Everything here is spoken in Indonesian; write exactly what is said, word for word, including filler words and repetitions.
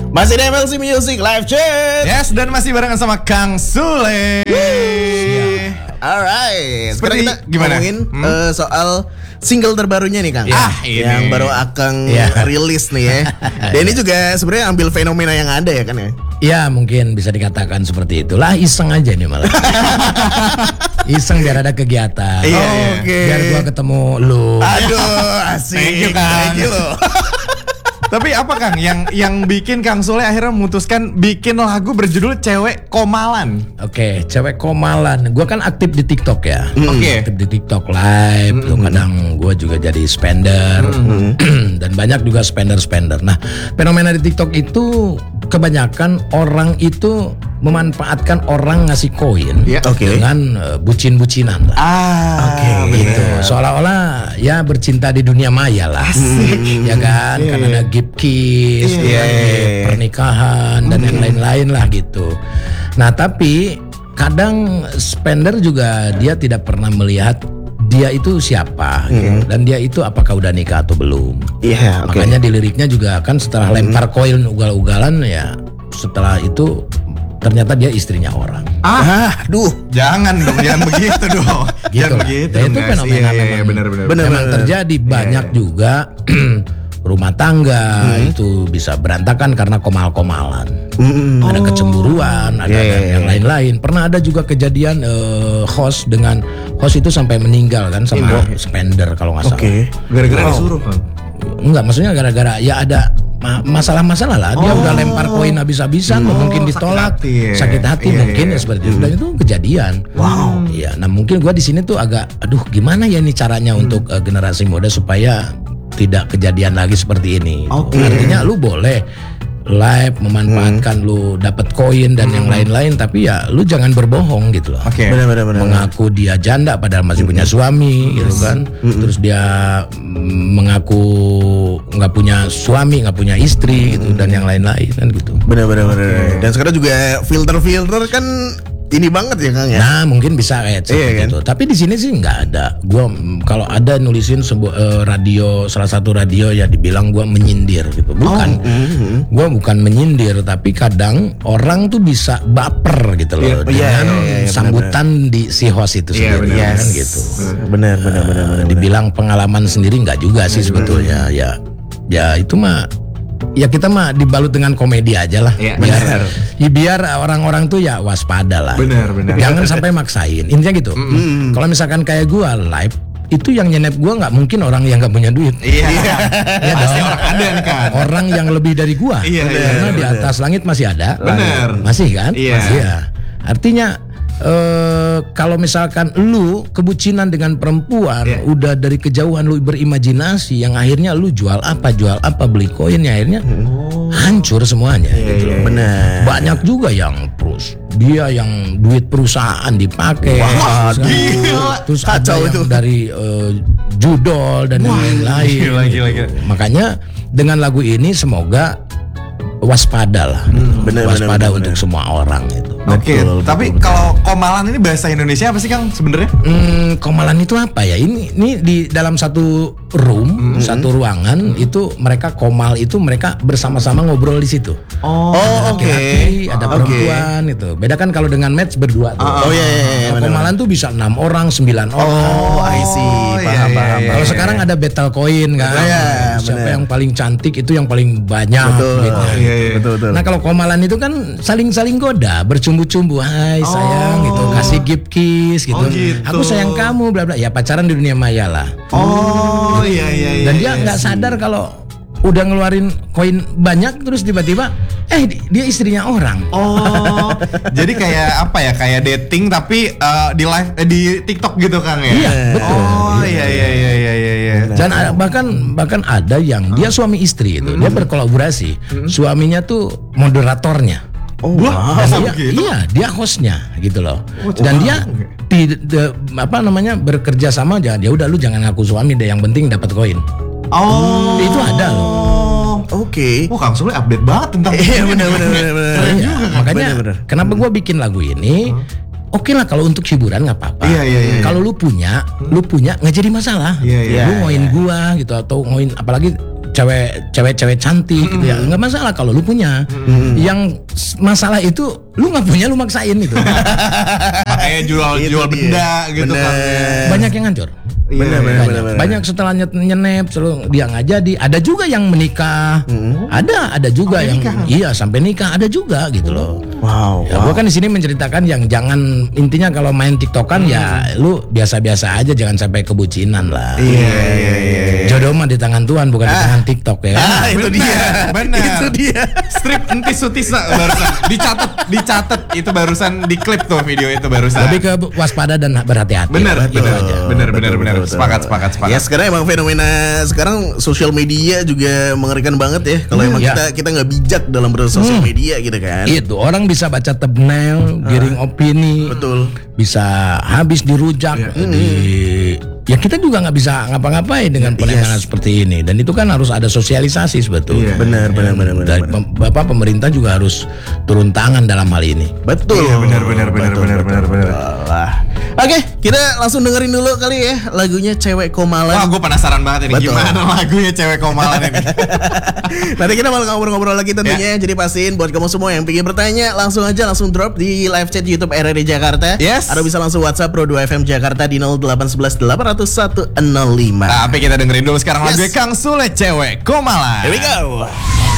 Masih di M L C Music Live Chat. Yes, dan masih barengan sama Kang Sule. Alright. Sekarang Seperti kita gimana? ngomongin Hmm? uh, soal single terbarunya nih Kang. Ah, ini. Yang baru akan Ya. rilis nih ya. Dan ini juga sebenarnya ambil fenomena yang ada ya kan ya. Ya mungkin bisa dikatakan seperti itulah, iseng aja nih malah. Iseng biar ada kegiatan. Iya, iya. Oke. Biar gua ketemu lu. Aduh, asik. Thank you, Kang. Thank you. Tapi apa Kang yang yang bikin Kang Sule akhirnya memutuskan bikin lagu berjudul Cewek Komalan? Oke, cewek komalan. Gua kan aktif di TikTok ya. Oke. Aktif di TikTok live. Tuh kadang gua juga jadi spender. Dan banyak juga spender-spender. Nah, fenomena di TikTok itu kebanyakan orang itu memanfaatkan orang ngasih koin Iya. Oke. dengan uh, bucin-bucinan lah. Ah, Oke, Gitu. Seolah-olah ya bercinta di dunia maya lah. Ya kan? Iya, Karena iya. ada gift kiss, Iya, ya, iya, iya. gift pernikahan dan yang lain-lain lah gitu. Nah, tapi kadang spender juga dia tidak pernah melihat dia itu siapa gitu. Dan dia itu apakah udah nikah atau belum. Iya, oke. Makanya di liriknya juga kan setelah lempar koin ugal-ugalan ya, setelah itu ternyata dia istrinya orang. Ah, Aduh. jangan dong, jangan begitu dong. Gitu Jangan lah. begitu. Ya, itu dong, guys. fenomena Iya, iya, memang, benar-benar. Benar. memang terjadi banyak juga rumah tangga itu bisa berantakan karena komal-komalan. Mm-mm. Ada kecemburuan, ada Iya, iya, yang iya. lain-lain. Pernah ada juga kejadian eh, host dengan host itu sampai meninggal kan sama spender kalau nggak salah. Oke. Gara-gara Wow. disuruh Kang. Enggak, maksudnya gara-gara ya ada ma- masalah-masalah lah. Dia udah lempar koin habis-habisan, Oh, mungkin sakit ditolak, hati ya. sakit hati Iya, mungkin iya. ya seperti itu. Dan itu kejadian. Wow. Iya, nah mungkin gua di sini tuh agak, aduh gimana ya nih caranya untuk eh, generasi muda supaya tidak kejadian lagi seperti ini. Oke. Artinya lu boleh live memanfaatkan lu dapat koin dan yang lain-lain, tapi ya lu jangan berbohong gitu loh. Oke. Benar-benar benar. Mengaku dia janda padahal masih punya suami gitu kan. Terus dia mm, mengaku nggak punya suami, nggak punya istri gitu dan yang lain-lain kan gitu. Benar-benar benar. Dan sekarang juga filter-filter kan ini banget ya Kang ya. Nah mungkin bisa kayak seperti Iya, kan? itu. Tapi di sini sih nggak ada. Gua mm, kalau ada nulisin sebuah eh, radio, salah satu radio ya dibilang gua menyindir gitu. Bukan. Gua bukan menyindir, tapi kadang orang tuh bisa baper gitu loh Iya, dengan iya, iya, iya, sambutan di si host itu Iya, sendiri benar. kan gitu. Benar benar benar benar. Dibilang pengalaman sendiri nggak juga sih sebetulnya. Ya, ya itu mah. Ya kita mah dibalut dengan komedi aja lah. Iya, biar, benar. ya biar orang-orang tuh ya waspada lah. Benar, benar. Jangan sampai maksain. Intinya gitu. Kalau misalkan kayak gua live, itu yang nyenep gua nggak mungkin orang yang nggak punya duit. Iya. Ya Pasti dong. orang ada nih kan. Orang yang lebih dari gua. Iya, iya, Karena di benar. atas langit masih ada. Benar. Masih kan? Iya. Masih ya. Artinya eh kalau misalkan lu kebucinan dengan perempuan Iya. udah dari kejauhan lu berimajinasi yang akhirnya lu jual apa jual apa beli koin ya akhirnya hancur semuanya gitu loh. Benar. Banyak juga yang terus dia yang duit perusahaan dipakai Wah, terus, gila. terus ada Kacau yang itu. dari eh, judol dan yang lain-lain gila, gitu. gila, gila. Makanya dengan lagu ini semoga waspada lah, benar, waspada benar, untuk benar. semua orang itu. Oke, Betul, tapi betul, kalau komalan ini bahasa Indonesia apa sih Kang sebenarnya? Hmm, komalan itu apa ya? Ini ini di dalam satu room, satu ruangan itu mereka komal itu mereka bersama-sama ngobrol di situ. Oh, Oh, oke. Laki-laki, ada Oke. perempuan itu. Beda kan kalau dengan match berdua tuh. Oh iya iya iya. Kalau benar, komalan tuh bisa enam orang, sembilan orang. Oh, I see. Oh, Paham, iya, paham, iya, paham. Kalau sekarang ada battle coin kan. Iya, Siapa benar. yang paling cantik itu yang paling banyak Betul. gitu. Oh, iya, iya. Betul betul. Nah kalau komalan itu kan saling-saling goda, bercumbu-cumbu, hai sayang gitu, kasih gift kiss gitu. Oh, gitu. Aku sayang kamu, bla bla. Ya pacaran di dunia maya lah. Oh, iya iya iya. Dan dia iya. nggak sadar kalau udah ngeluarin koin banyak terus tiba-tiba, eh di- dia istrinya orang. Oh, jadi kayak apa ya? Kayak dating tapi eh, di live eh, di TikTok gitu Kang ya? Iya, betul. Oh, iya iya iya iya iya. iya. Dan ada- bahkan bahkan ada yang dia suami istri itu, dia berkolaborasi. Suaminya tuh moderatornya. Oh, Wah, wow. masa Iya, begitu? iya, dia hostnya gitu loh. Oh, Dan wow. dia tidak de- apa namanya bekerja sama aja. Ya udah lu jangan ngaku suami deh, yang penting dapat koin. Oh, Itu ada loh. Oke. Oh, Kang Sule update banget tentang Iya benar benar benar benar. Iya, makanya Bener-bener. kenapa gua bikin lagu ini? Oke lah kalau untuk hiburan nggak apa-apa. Iya, iya, iya. Kalau lu punya, lu punya nggak jadi masalah. Iya, iya. Lu ngoin gua gitu atau ngoin apalagi cewek cewek-cewek cantik gitu ya. Nggak masalah kalau lu punya. Yang s- masalah itu lu nggak punya, lu maksain itu. Makanya jual Itu jual dia. benda gitu Bener. kan. Banyak yang hancur. Iya, Bener, iya, bener, iya. bener, bener. Banyak setelah nyet- nyenep selalu dia nggak jadi. Ada juga yang menikah. Ada, ada juga yang iya sampai nikah ada juga gitu loh. Wow. Ya, gua kan di sini menceritakan yang jangan, intinya kalau main TikTokan ya lu biasa-biasa aja, jangan sampai kebucinan lah. Iya iya iya. Jodoh mah di tangan Tuhan, bukan di tangan TikTok ya. Ah, itu Bener, dia. bener. Itu dia. Strip entis sutisa barusan dicatat, dicatat itu barusan di klip tuh video itu barusan. Lebih ke waspada dan berhati-hati. Bener, Gitu bener, aja. bener, Betul, bener, betul, bener. betul. Sepakat, sepakat, sepakat. Ya sekarang emang fenomena sekarang sosial media juga mengerikan banget ya. Kalau emang ya. kita kita nggak bijak dalam bersosial media gitu kan. Itu orang bisa baca thumbnail, giring opini, Betul. bisa habis dirujak, di ya kita juga nggak bisa ngapa-ngapain dengan penanganan seperti ini. Dan itu kan harus ada sosialisasi sebetulnya. Benar, benar, benar, benar. Dan pem- Bapak pemerintah juga harus turun tangan dalam hal ini. Betul. Iya, benar, benar, benar, Betul, benar, betul, benar, benar. betul lah. Oke, kita langsung dengerin dulu kali ya lagunya Cewek Komalan. Wah, gue penasaran banget ini Betul. gimana lagunya Cewek Komalan ini. Nanti kita bakal ngobrol-ngobrol lagi tentunya. Jadi pastiin buat kamu semua yang pengen bertanya, langsung aja langsung drop di live chat YouTube R R D Jakarta. Yes. Atau bisa langsung WhatsApp Pro dua F M Jakarta di nol delapan satu satu delapan nol satu nol lima. Tapi kita dengerin dulu sekarang Yes. lagunya Kang Sule, Cewek Komalan. Here we go.